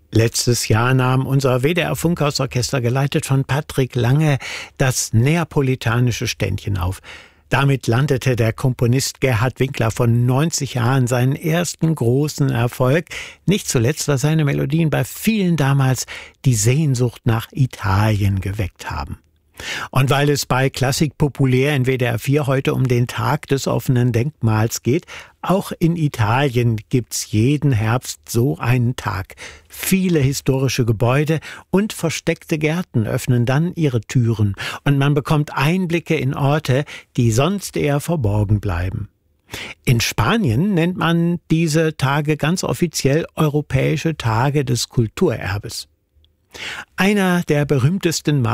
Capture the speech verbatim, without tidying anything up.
Letztes Jahr nahm unser W D R-Funkhausorchester, geleitet von Patrick Lange, das neapolitanische Ständchen auf. Damit landete der Komponist Gerhard Winkler von neunzig Jahren seinen ersten großen Erfolg. Nicht zuletzt, weil seine Melodien bei vielen damals die Sehnsucht nach Italien geweckt haben. Und weil es bei Klassik populär in W D R vier heute um den Tag des offenen Denkmals geht, auch in Italien gibt's jeden Herbst so einen Tag. Viele historische Gebäude und versteckte Gärten öffnen dann ihre Türen und man bekommt Einblicke in Orte, die sonst eher verborgen bleiben. In Spanien nennt man diese Tage ganz offiziell Europäische Tage des Kulturerbes. Einer der berühmtesten